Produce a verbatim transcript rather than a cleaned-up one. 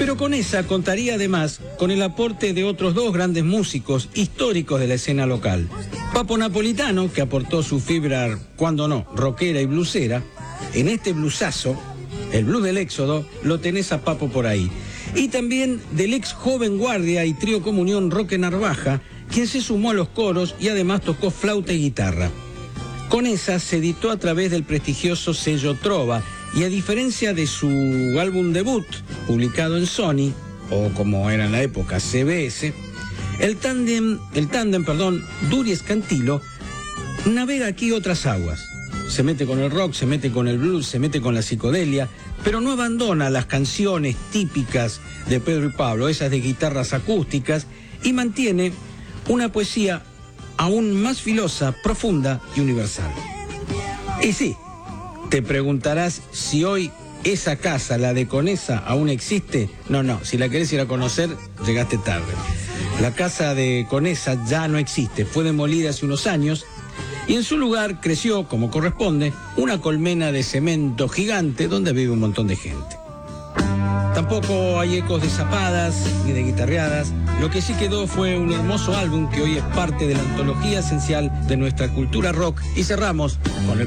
Pero Conesa contaría además con el aporte de otros dos grandes músicos históricos de la escena local. Papo Napolitano, que aportó su fibra, cuando no, rockera y blusera. En este blusazo, el blues del éxodo, lo tenés a Papo por ahí. Y también del ex Joven Guardia y trío Comunión Roque Narvaja, quien se sumó a los coros y además tocó flauta y guitarra. Conesa se editó a través del prestigioso sello Trova, y a diferencia de su álbum debut, publicado en Sony, o como era en la época C B S, el tándem, el tándem, perdón, Duri Escantilo, navega aquí otras aguas. Se mete con el rock, se mete con el blues, se mete con la psicodelia, pero no abandona las canciones típicas de Pedro y Pablo, esas de guitarras acústicas, y mantiene una poesía aún más filosa, profunda y universal. Y sí, te preguntarás si hoy esa casa, la de Conesa, aún existe. No, no, si la querés ir a conocer, llegaste tarde. La casa de Conesa ya no existe, fue demolida hace unos años y en su lugar creció, como corresponde, una colmena de cemento gigante donde vive un montón de gente. Tampoco hay ecos de zapadas ni de guitarreadas. Lo que sí quedó fue un hermoso álbum que hoy es parte de la antología esencial de nuestra cultura rock. Y cerramos con el